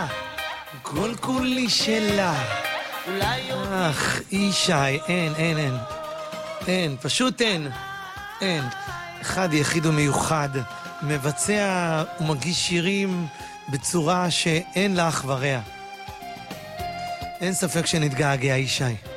כל כולי שלה. אך, ישי, אין, פשוט אין. אחד יחיד ומיוחד, מבצע ומגיש שירים בצורה שאין לה אח ורע. אין ספק שנתגעגע, ישי.